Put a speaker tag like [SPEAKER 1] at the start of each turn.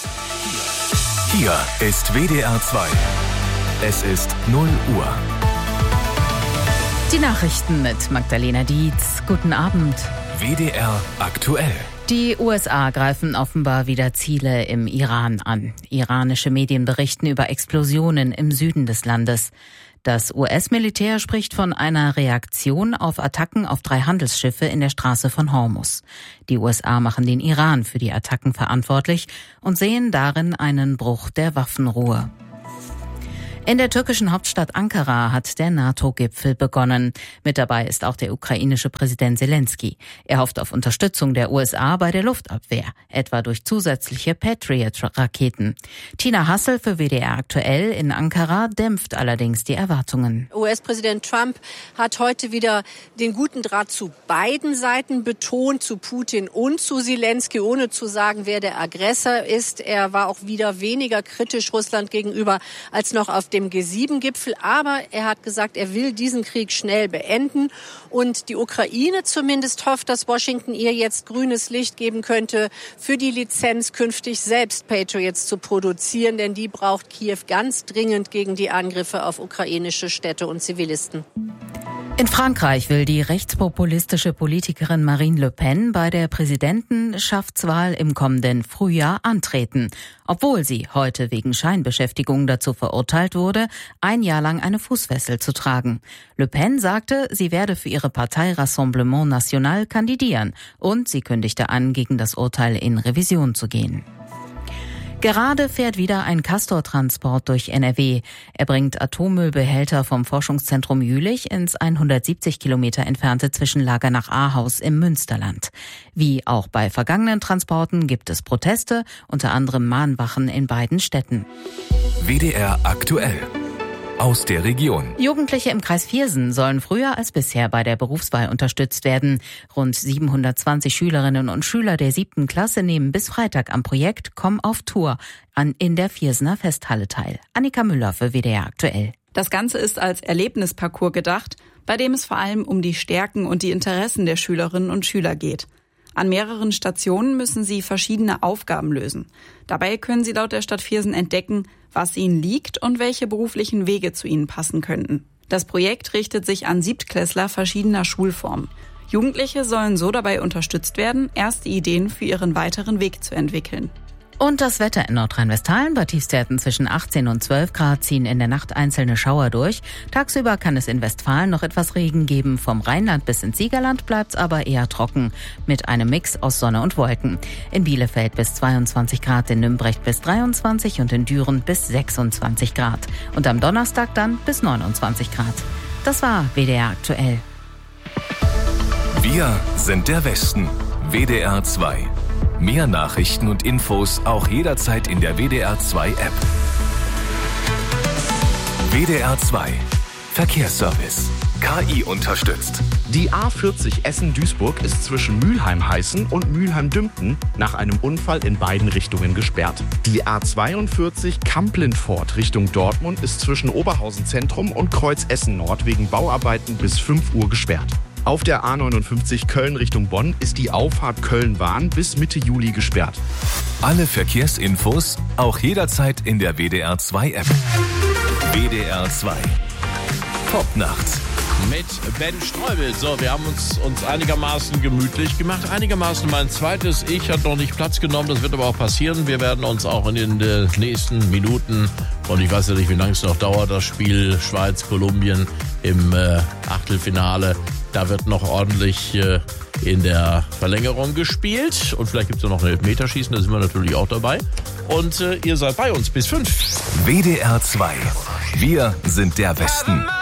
[SPEAKER 1] Hier ist WDR 2. Es ist 0 Uhr.
[SPEAKER 2] Die Nachrichten mit Magdalena Dietz. Guten Abend.
[SPEAKER 1] WDR aktuell.
[SPEAKER 2] Die USA greifen offenbar wieder Ziele im Iran an. Iranische Medien berichten über Explosionen im Süden des Landes. Das US-Militär spricht von einer Reaktion auf Attacken auf 3 Handelsschiffe in der Straße von Hormuz. Die USA machen den Iran für die Attacken verantwortlich und sehen darin einen Bruch der Waffenruhe. In der türkischen Hauptstadt Ankara hat der NATO-Gipfel begonnen. Mit dabei ist auch der ukrainische Präsident Zelensky. Er hofft auf Unterstützung der USA bei der Luftabwehr, etwa durch zusätzliche Patriot-Raketen. Tina Hassel für WDR aktuell in Ankara dämpft allerdings die Erwartungen.
[SPEAKER 3] US-Präsident Trump hat heute wieder den guten Draht zu beiden Seiten betont, zu Putin und zu Zelensky, ohne zu sagen, wer der Aggressor ist. Er war auch wieder weniger kritisch Russland gegenüber als noch auf dem G7-Gipfel, aber er hat gesagt, er will diesen Krieg schnell beenden und die Ukraine zumindest hofft, dass Washington ihr jetzt grünes Licht geben könnte für die Lizenz, künftig selbst Patriots zu produzieren, denn die braucht Kiew ganz dringend gegen die Angriffe auf ukrainische Städte und Zivilisten.
[SPEAKER 2] In Frankreich will die rechtspopulistische Politikerin Marine Le Pen bei der Präsidentenschaftswahl im kommenden Frühjahr antreten, obwohl sie heute wegen Scheinbeschäftigung dazu verurteilt wurde, 1 Jahr lang eine Fußfessel zu tragen. Le Pen sagte, sie werde für ihre Partei Rassemblement National kandidieren und sie kündigte an, gegen das Urteil in Revision zu gehen. Gerade fährt wieder ein Castor-Transport durch NRW. Er bringt Atommüllbehälter vom Forschungszentrum Jülich ins 170 Kilometer entfernte Zwischenlager nach Ahaus im Münsterland. Wie auch bei vergangenen Transporten gibt es Proteste, unter anderem Mahnwachen in beiden Städten.
[SPEAKER 1] WDR aktuell. Aus der Region.
[SPEAKER 2] Jugendliche im Kreis Viersen sollen früher als bisher bei der Berufswahl unterstützt werden. Rund 720 Schülerinnen und Schüler der 7. Klasse nehmen bis Freitag am Projekt Komm auf Tour in der Viersener Festhalle teil. Annika Müller für WDR aktuell.
[SPEAKER 4] Das Ganze ist als Erlebnisparcours gedacht, bei dem es vor allem um die Stärken und die Interessen der Schülerinnen und Schüler geht. An mehreren Stationen müssen sie verschiedene Aufgaben lösen. Dabei können sie laut der Stadt Viersen entdecken, was ihnen liegt und welche beruflichen Wege zu ihnen passen könnten. Das Projekt richtet sich an Siebtklässler verschiedener Schulformen. Jugendliche sollen so dabei unterstützt werden, erste Ideen für ihren weiteren Weg zu entwickeln.
[SPEAKER 2] Und das Wetter in Nordrhein-Westfalen. Bei Tiefstwerten zwischen 18 und 12 Grad ziehen in der Nacht einzelne Schauer durch. Tagsüber kann es in Westfalen noch etwas Regen geben. Vom Rheinland bis ins Siegerland bleibt's aber eher trocken mit einem Mix aus Sonne und Wolken. In Bielefeld bis 22 Grad, in Nümbrecht bis 23 und in Düren bis 26 Grad. Und am Donnerstag dann bis 29 Grad. Das war WDR aktuell.
[SPEAKER 1] Wir sind der Westen. WDR 2. Mehr Nachrichten und Infos auch jederzeit in der WDR 2 App. WDR 2 Verkehrsservice. KI unterstützt.
[SPEAKER 5] Die A40 Essen-Duisburg ist zwischen Mülheim-Heißen und Mülheim-Dümpten nach einem Unfall in beiden Richtungen gesperrt. Die A42 Kamp-Lindfort Richtung Dortmund ist zwischen Oberhausen Zentrum und Kreuz Essen Nord wegen Bauarbeiten bis 5 Uhr gesperrt. Auf der A59 Köln Richtung Bonn ist die Auffahrt Köln-Wahn bis Mitte Juli gesperrt.
[SPEAKER 1] Alle Verkehrsinfos auch jederzeit in der WDR 2 App. WDR 2 Popnacht.
[SPEAKER 6] Mit Ben Streubel. So, wir haben uns einigermaßen gemütlich gemacht. Einigermaßen mein zweites Ich hat noch nicht Platz genommen. Das wird aber auch passieren. Wir werden uns auch in den nächsten Minuten, und ich weiß ja nicht, wie lange es noch dauert, das Spiel Schweiz-Kolumbien im Achtelfinale. Da wird noch ordentlich in der Verlängerung gespielt. Und vielleicht gibt es noch ein Elfmeterschießen, da sind wir natürlich auch dabei. Und ihr seid bei uns bis 5.
[SPEAKER 1] WDR 2. Wir sind der Westen.